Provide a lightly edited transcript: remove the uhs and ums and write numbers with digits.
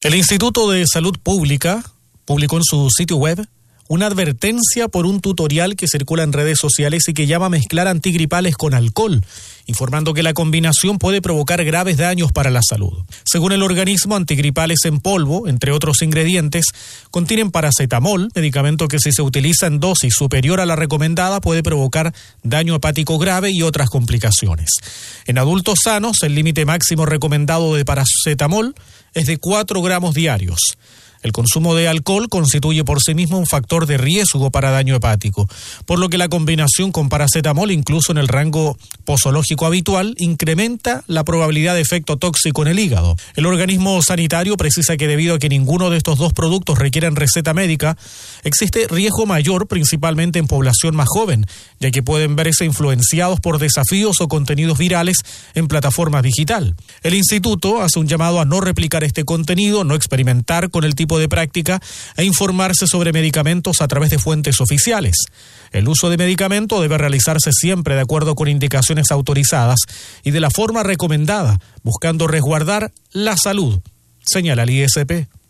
El Instituto de Salud Pública publicó en su sitio web una advertencia por un tutorial que circula en redes sociales y que llama a mezclar antigripales con alcohol, informando que la combinación puede provocar graves daños para la salud. Según el organismo, antigripales en polvo, entre otros ingredientes, contienen paracetamol, medicamento que si se utiliza en dosis superior a la recomendada puede provocar daño hepático grave y otras complicaciones. En adultos sanos, el límite máximo recomendado de paracetamol es de 4 gramos diarios. El consumo de alcohol constituye por sí mismo un factor de riesgo para daño hepático, por lo que la combinación con paracetamol, incluso en el rango posológico habitual, incrementa la probabilidad de efecto tóxico en el hígado. El organismo sanitario precisa que debido a que ninguno de estos dos productos requieren receta médica, existe riesgo mayor principalmente en población más joven, ya que pueden verse influenciados por desafíos o contenidos virales en plataformas digital. El instituto hace un llamado a no replicar este contenido, no experimentar con el tipo de práctica e informarse sobre medicamentos a través de fuentes oficiales. El uso de medicamento debe realizarse siempre de acuerdo con indicaciones autorizadas y de la forma recomendada, buscando resguardar la salud, señala el ISP.